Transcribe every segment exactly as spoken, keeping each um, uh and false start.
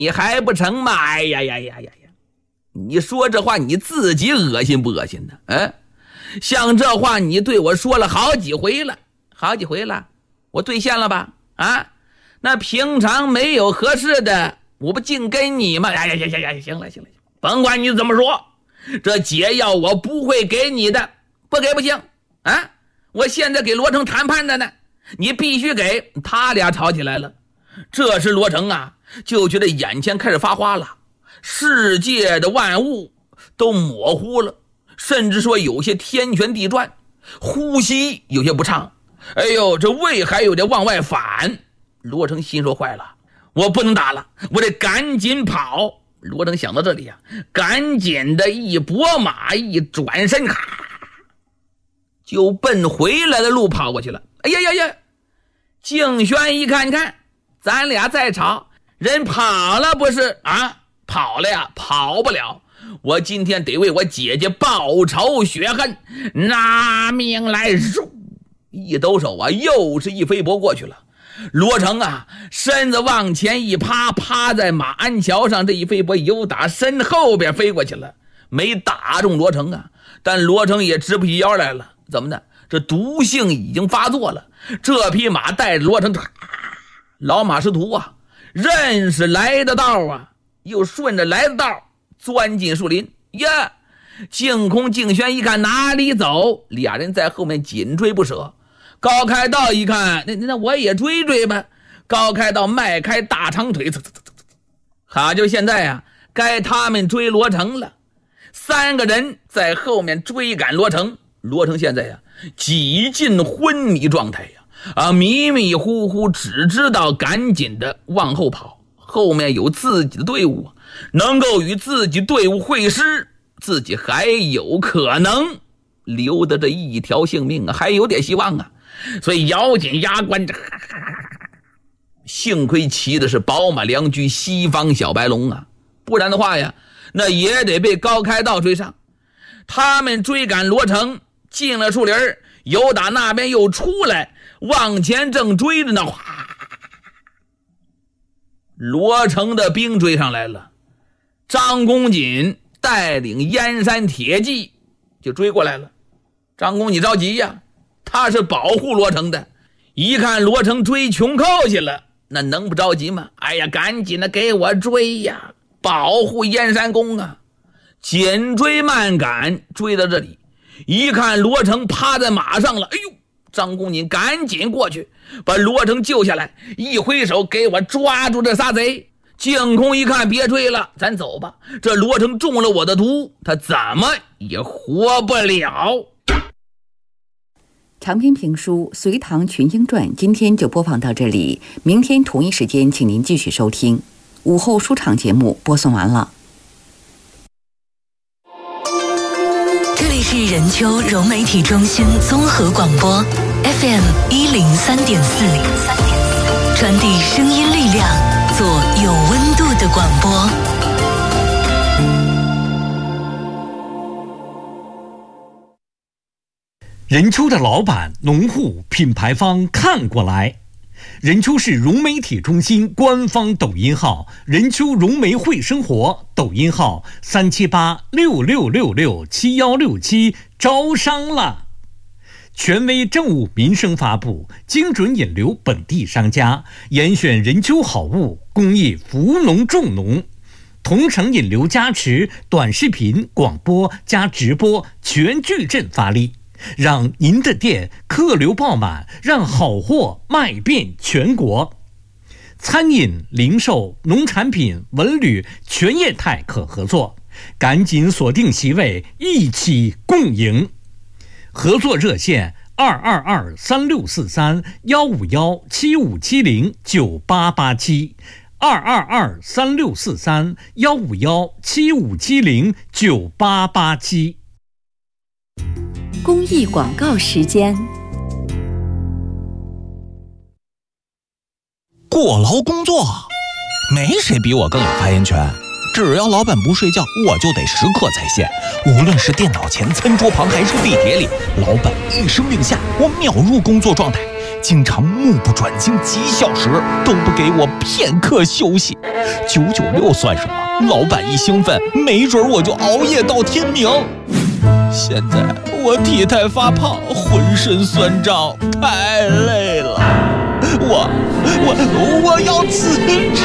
你还不成吗？哎呀呀呀呀呀！你说这话你自己恶心不恶心呢？嗯，像这话你对我说了好几回了，好几回了，我兑现了吧？啊，那平常没有合适的，我不净跟你吗？哎呀呀呀呀！行了行了，甭管你怎么说，这解药我不会给你的，不给不行啊！我现在给罗成谈判的呢，你必须给。他俩吵起来了，这时罗成啊就觉得眼前开始发花了，世界的万物都模糊了，甚至说有些天旋地转，呼吸有些不畅，哎呦，这胃还有点往外反。罗成心说坏了，我不能打了，我得赶紧跑。罗成想到这里啊，赶紧的一拨马，一转身，咔就奔回来的路跑过去了。哎呀呀呀！静轩一看，看咱俩在吵，人跑了不是啊？跑了呀，跑不了。我今天得为我姐姐报仇雪恨，拿命来！一抖手啊，又是一飞搏过去了。罗成啊，身子往前一趴，趴在马鞍桥上，这一飞搏又打身后边飞过去了，没打中罗成啊，但罗成也直不起腰来了。怎么的？这毒性已经发作了。这匹马带着罗成，老马识途啊，认识来的道啊，又顺着来的道钻进树林呀。净空净轩一看哪里走，俩人在后面紧追不舍。高开道一看，那那我也追追吧。高开道迈开大长腿，好，就现在啊，该他们追罗成了。三个人在后面追赶罗成。罗成现在呀、啊，几近昏迷状态呀，啊，迷迷糊糊，只知道赶紧的往后跑。后面有自己的队伍，能够与自己队伍会师，自己还有可能留得这一条性命啊，还有点希望啊。所以咬紧牙关，幸亏骑的是宝马良驹西方小白龙啊，不然的话呀，那也得被高开道追上。他们追赶罗成，进了树林，由打那边又出来，往前正追着呢。罗成的兵追上来了，张公瑾带领燕山铁骑就追过来了。张公瑾着急呀，他是保护罗成的，一看罗成追穷寇去了，那能不着急吗？哎呀，赶紧的给我追呀，保护燕山公啊！紧追慢赶，追到这里，一看罗成趴在马上了，哎呦，张公瑾赶紧过去把罗成救下来，一挥手给我抓住这仨贼。净空一看别追了，咱走吧，这罗成中了我的毒，他怎么也活不了。 长篇评书《隋唐群英传》今天就播放到这里，明天同一时间请您继续收听。午后书场节目播送完了。 这里是任丘融媒体中心综合广播 F M 一零三点四，传递声音力量，做有温度的广播。 任丘的老板、农户、品牌方看过来。任丘市融媒体中心官方抖音号任丘融媒会生活，抖音号三七八六六六六七幺六七，招商了。权威政务民生发布，精准引流本地商家，严选任丘好物，公益扶农重农，同城引流加持，短视频、广播加直播全矩阵发力，让您的店客流爆满，让好货卖遍全国。餐饮、零售、农产品、文旅全业态可合作，赶紧锁定席位，一起共赢。合作热线二二二三六四三幺五幺七五七零九八八七，二二二三六四三幺五幺七五七零九八八七。 公益广告时间。 过劳工作，没谁比我更有发言权。只要老板不睡觉，我就得时刻在线。无论是电脑前、餐桌旁，还是地铁里，老板一声令下，我秒入工作状态。 经常目不转睛几小时，都不给我片刻休息。九九六算什么？老板一兴奋，没准我就熬夜到天明。现在我体态发胖，浑身酸胀，太累了。我我我要辞职。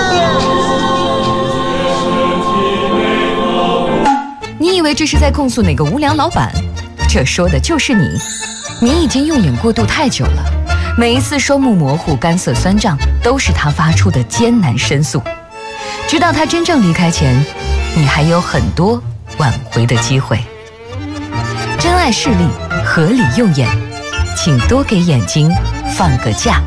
你以为这是在控诉哪个无良老板？这说的就是你。你已经用眼过度太久了，每一次双目模糊、干涩酸胀，都是他发出的艰难申诉。直到他真正离开前，你还有很多挽回的机会。珍爱视力，合理用眼，请多给眼睛放个假。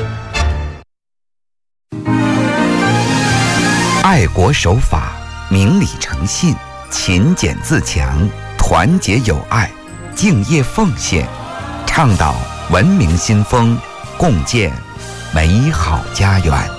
爱国守法，明理诚信，勤俭自强，团结友爱，敬业奉献，倡导文明新风，共建美好家园。